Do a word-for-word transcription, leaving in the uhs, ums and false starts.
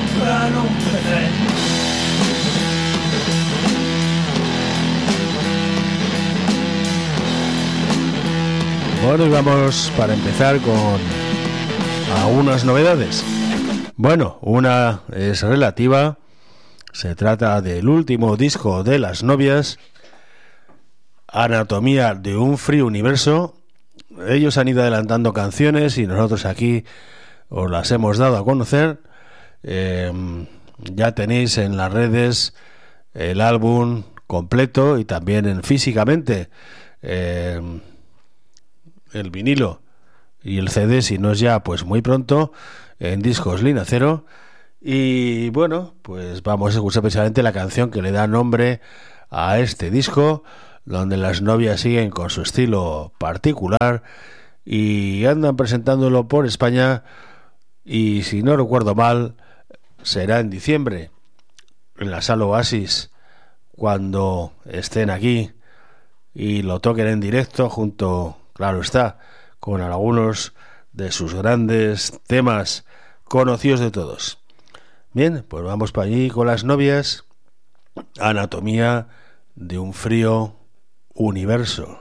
compran un P C. Bueno, y vamos para empezar con algunas novedades. Bueno, una es relativa, se trata del último disco de Las Novias, Anatomía de un Frío Universo. Ellos han ido adelantando canciones y nosotros aquí os las hemos dado a conocer. Eh, ya tenéis en las redes el álbum completo y también en físicamente eh, el vinilo y el C D, si no es ya, pues muy pronto, en Discos Línea Cero. Y bueno, pues vamos a escuchar precisamente la canción que le da nombre a este disco, donde Las Novias siguen con su estilo particular y andan presentándolo por España, y si no recuerdo mal será en diciembre en la Sala Oasis cuando estén aquí y lo toquen en directo junto, claro está, con algunos de sus grandes temas conocidos de todos. Bien, pues vamos para allí con Las Novias, Anatomía de un Frío Universo.